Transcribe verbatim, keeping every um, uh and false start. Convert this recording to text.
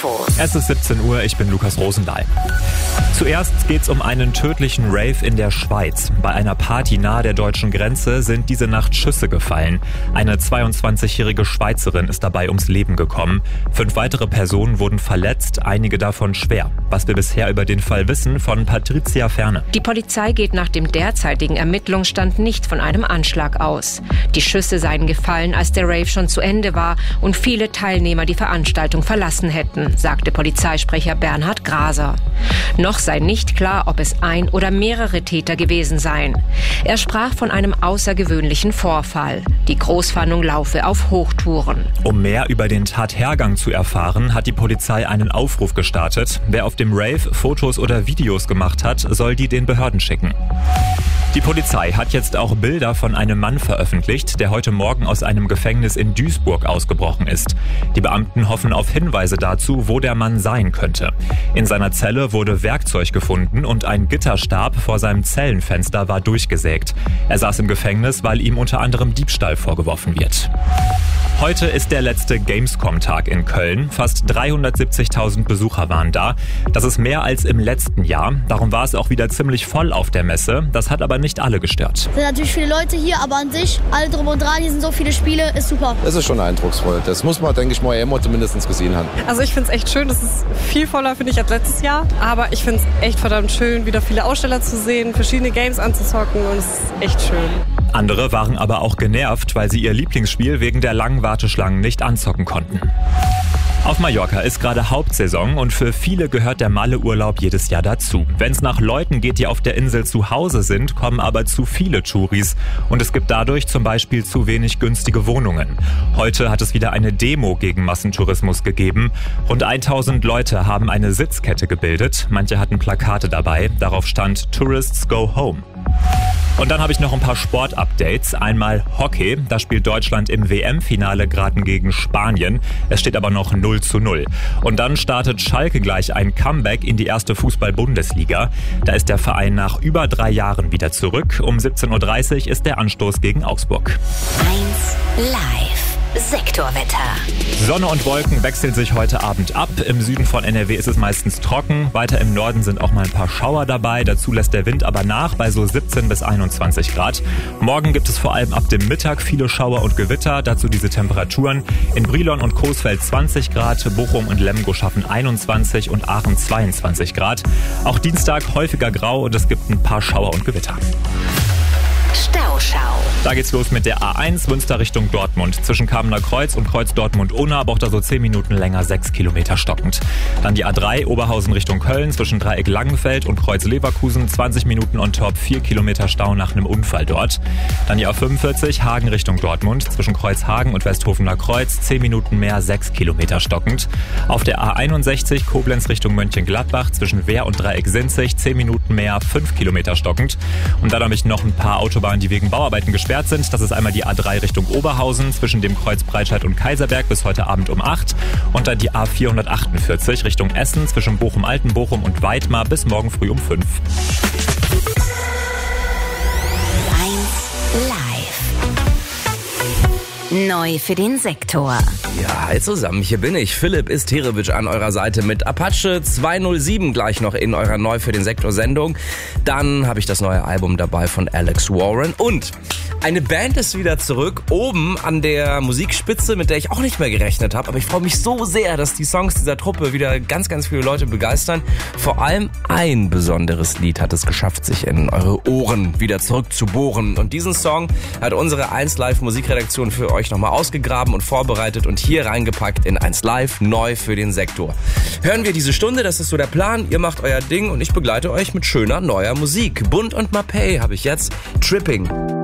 Info. Es ist siebzehn Uhr, ich bin Lukas Rosendahl. Zuerst geht's um einen tödlichen Rave in der Schweiz. Bei einer Party nahe der deutschen Grenze sind diese Nacht Schüsse gefallen. Eine zweiundzwanzigjährige Schweizerin ist dabei ums Leben gekommen. Fünf weitere Personen wurden verletzt, einige davon schwer. Was wir bisher über den Fall wissen, von Patricia Ferne. Die Polizei geht nach dem derzeitigen Ermittlungsstand nicht von einem Anschlag aus. Die Schüsse seien gefallen, als der Rave schon zu Ende war und viele Teilnehmer die Veranstaltung verlassen hätten, sagte Polizeisprecher Bernhard Graser. Noch sei nicht klar, ob es ein oder mehrere Täter gewesen seien. Er sprach von einem außergewöhnlichen Vorfall. Die Großfahndung laufe auf Hochtouren. Um mehr über den Tathergang zu erfahren, hat die Polizei einen Aufruf gestartet. Wer auf dem Rave Fotos oder Videos gemacht hat, soll die den Behörden schicken. Die Polizei hat jetzt auch Bilder von einem Mann veröffentlicht, der heute Morgen aus einem Gefängnis in Duisburg ausgebrochen ist. Die Beamten hoffen auf Hinweise dazu, wo der Mann sein könnte. In seiner Zelle wurde Werkzeug gefunden und ein Gitterstab vor seinem Zellenfenster war durchgesägt. Er saß im Gefängnis, weil ihm unter anderem Diebstahl vorgeworfen wird. Heute ist der letzte Gamescom-Tag in Köln. Fast dreihundertsiebzigtausend Besucher waren da. Das ist mehr als im letzten Jahr. Darum war es auch wieder ziemlich voll auf der Messe. Das hat aber nicht alle gestört. Es sind natürlich viele Leute hier, aber an sich, alle drum und dran, hier sind so viele Spiele, ist super. Das ist schon eindrucksvoll. Das muss man, denke ich mal, immer zumindest gesehen haben. Also ich finde es echt schön. Das ist viel voller, finde ich, als letztes Jahr. Aber ich finde es echt verdammt schön, wieder viele Aussteller zu sehen, verschiedene Games anzuzocken und es ist echt schön. Andere waren aber auch genervt, weil sie ihr Lieblingsspiel wegen der langen Warteschlangen nicht anzocken konnten. Auf Mallorca ist gerade Hauptsaison und für viele gehört der Malle-Urlaub jedes Jahr dazu. Wenn es nach Leuten geht, die auf der Insel zu Hause sind, kommen aber zu viele Touris und es gibt dadurch zum Beispiel zu wenig günstige Wohnungen. Heute hat es wieder eine Demo gegen Massentourismus gegeben. Rund tausend Leute haben eine Sitzkette gebildet. Manche hatten Plakate dabei. Darauf stand Tourists go home. Und dann habe ich noch ein paar Sport-Updates. Einmal Hockey, da spielt Deutschland im W M-Finale gerade gegen Spanien. Es steht aber noch null zu null. Und dann startet Schalke gleich ein Comeback in die erste Fußball-Bundesliga. Da ist der Verein nach über drei Jahren wieder zurück. Um siebzehn Uhr dreißig ist der Anstoß gegen Augsburg. eins Live. Sektorwetter. Sonne und Wolken wechseln sich heute Abend ab. Im Süden von N R W ist es meistens trocken. Weiter im Norden sind auch mal ein paar Schauer dabei. Dazu lässt der Wind aber nach bei so siebzehn bis einundzwanzig Grad. Morgen gibt es vor allem ab dem Mittag viele Schauer und Gewitter. Dazu diese Temperaturen. In Brilon und Coesfeld zwanzig Grad, Bochum und Lemgo schaffen einundzwanzig und Aachen zweiundzwanzig Grad. Auch Dienstag häufiger grau und es gibt ein paar Schauer und Gewitter. Stauschau. Da geht's los mit der A eins Münster Richtung Dortmund. Zwischen Kamener Kreuz und Kreuz Dortmund-Unna braucht er so zehn Minuten länger, sechs Kilometer stockend. Dann die A drei Oberhausen Richtung Köln zwischen Dreieck Langenfeld und Kreuz Leverkusen, zwanzig Minuten on top, vier Kilometer Stau nach einem Unfall dort. Dann die A fünfundvierzig Hagen Richtung Dortmund zwischen Kreuz Hagen und Westhofener Kreuz, zehn Minuten mehr, sechs Kilometer stockend. Auf der A einundsechzig Koblenz Richtung Mönchengladbach zwischen Wehr und Dreieck Sinzig, zehn Minuten mehr, fünf Kilometer stockend. Und dann habe ich noch ein paar Autobahnen, die wegen Bauarbeiten gesperrt sind. Das ist einmal die A drei Richtung Oberhausen zwischen dem Kreuz Breitscheid und Kaiserberg bis heute Abend um acht. Und dann die A vierhundertachtundvierzig Richtung Essen zwischen Bochum-Altenbochum und Weidmar bis morgen früh um fünf. eins Live. Neu für den Sektor. Ja, hi zusammen, hier bin ich. Philipp Isterewitsch an eurer Seite mit Apache zweihundertsieben gleich noch in eurer Neu für den Sektor Sendung. Dann habe ich das neue Album dabei von Alex Warren und eine Band ist wieder zurück, oben an der Musikspitze, mit der ich auch nicht mehr gerechnet habe. Aber ich freue mich so sehr, dass die Songs dieser Truppe wieder ganz, ganz viele Leute begeistern. Vor allem ein besonderes Lied hat es geschafft, sich in eure Ohren wieder zurückzubohren. Und diesen Song hat unsere eins Live Musikredaktion für euch nochmal ausgegraben und vorbereitet und hier reingepackt in eins Live neu für den Sektor. Hören wir diese Stunde, das ist so der Plan. Ihr macht euer Ding und ich begleite euch mit schöner neuer Musik. Bunt und Mapei habe ich jetzt. Tripping.